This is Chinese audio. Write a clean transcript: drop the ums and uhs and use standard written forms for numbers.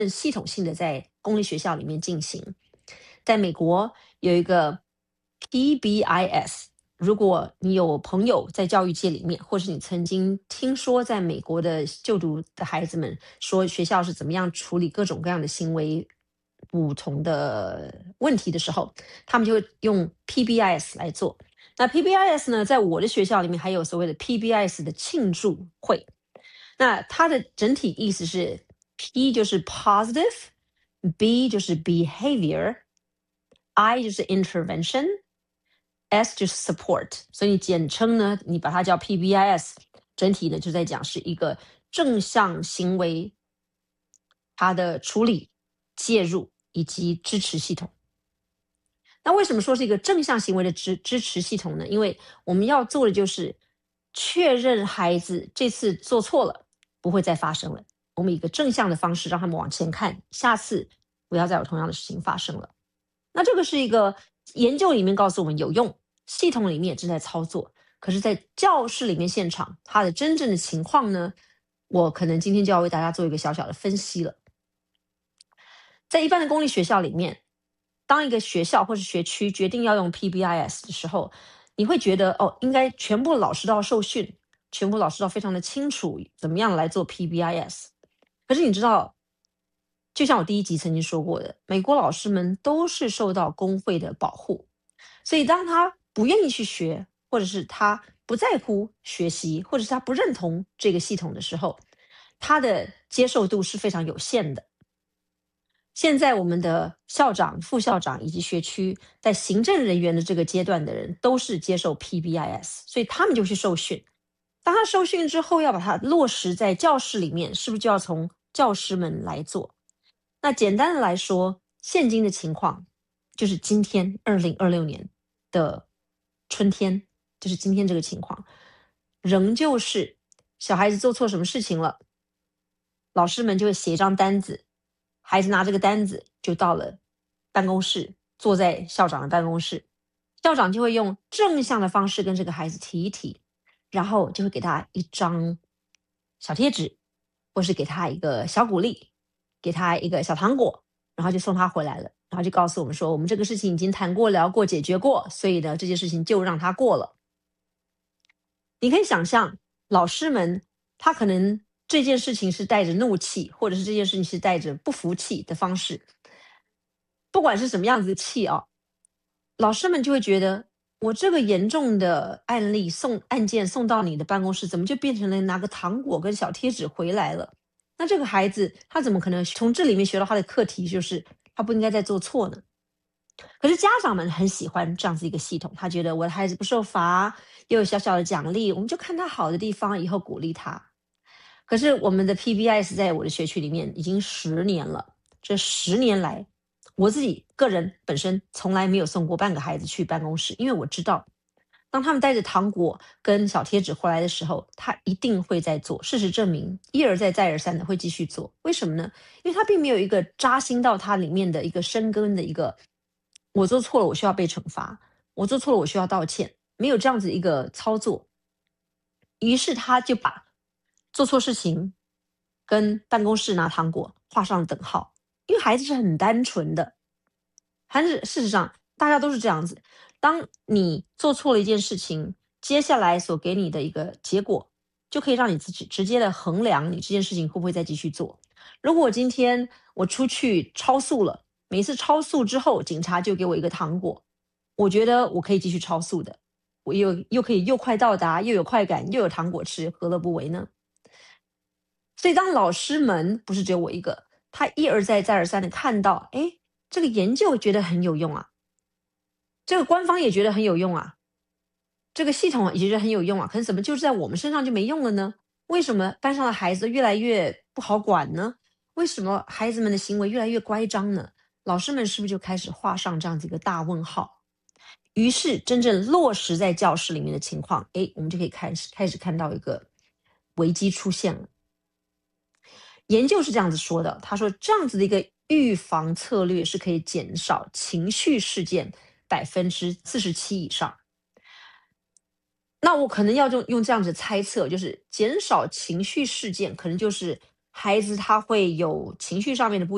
系统性的在公立学校里面进行。在美国有一个 PBIS， 如果你有朋友在教育界里面，或是你曾经听说在美国的就读的孩子们说学校是怎么样处理各种各样的行为不同的问题的时候，他们就会用 PBIS 来做。那 PBIS 呢，在我的学校里面还有所谓的 PBIS 的庆祝会。那它的整体意思是 P 就是 positive，B 就是 behavior，I 就是 intervention，S 就是 support， 所以简称呢，你把它叫 PBIS， 整体呢就在讲是一个正向行为它的处理、介入以及支持系统。那为什么说是一个正向行为的支持系统呢？因为我们要做的就是确认孩子这次做错了，不会再发生了。我们以一个正向的方式让他们往前看，下次不要再有同样的事情发生了。那这个是一个研究里面告诉我们有用，系统里面也正在操作。可是，在教室里面现场，它的真正的情况呢，我可能今天就要为大家做一个小小的分析了。在一般的公立学校里面，当一个学校或是学区决定要用 PBIS 的时候，你会觉得应该全部老师都要受训，全部老师都非常的清楚怎么样来做 PBIS。可是你知道，就像我第一集曾经说过的，美国老师们都是受到工会的保护，所以当他不愿意去学，或者是他不在乎学习，或者是他不认同这个系统的时候，他的接受度是非常有限的。现在我们的校长、副校长以及学区在行政人员的这个阶段的人都是接受 PBIS， 所以他们就去受训。当他受训之后，要把它落实在教室里面，是不是就要从教师们来做？那简单的来说，现今的情况就是今天2026年的春天，就是今天这个情况，仍旧是小孩子做错什么事情了，老师们就会写一张单子，孩子拿这个单子就到了办公室，坐在校长的办公室，校长就会用正向的方式跟这个孩子提一提，然后就会给他一张小贴纸，或是给他一个小鼓励，给他一个小糖果，然后就送他回来了，然后就告诉我们说，我们这个事情已经谈过、聊过、解决过，所以呢，这件事情就让他过了。你可以想象，老师们他可能这件事情是带着怒气，或者是这件事情是带着不服气的方式，不管是什么样子的气老师们就会觉得，我这个严重的案件送到你的办公室，怎么就变成了拿个糖果跟小贴纸回来了？那这个孩子他怎么可能从这里面学到他的课题，就是他不应该再做错呢？可是家长们很喜欢这样子一个系统，他觉得我的孩子不受罚，又有小小的奖励，我们就看他好的地方，以后鼓励他。可是我们的 PBIS 在我的学区里面已经10年了，这10年来，我自己个人本身从来没有送过半个孩子去办公室，因为我知道，当他们带着糖果跟小贴纸回来的时候，他一定会在做。事实证明，一而再再而三的会继续做。为什么呢？因为他并没有一个扎心到他里面的一个深根的一个，我做错了我需要被惩罚，我做错了我需要道歉，没有这样子一个操作。于是他就把做错事情跟办公室拿糖果画上等号，因为孩子是很单纯的，还是事实上大家都是这样子。当你做错了一件事情，接下来所给你的一个结果，就可以让你自己直接的衡量你这件事情会不会再继续做。如果今天我出去超速了，每一次超速之后，警察就给我一个糖果，我觉得我可以继续超速的，我又可以又快到达，又有快感，又有糖果吃，何乐不为呢？所以当老师们不是只有我一个，他一而再再而三的看到，这个研究觉得很有用啊，这个官方也觉得很有用啊，这个系统也觉得很有用啊，可是怎么就是在我们身上就没用了呢？为什么班上的孩子越来越不好管呢？为什么孩子们的行为越来越乖张呢？老师们是不是就开始画上这样子一个大问号？于是真正落实在教室里面的情况，我们就可以开始看到一个危机出现了。研究是这样子说的，他说这样子的一个预防策略是可以减少情绪事件47%以上。那我可能要用这样子猜测，就是减少情绪事件，可能就是孩子他会有情绪上面的不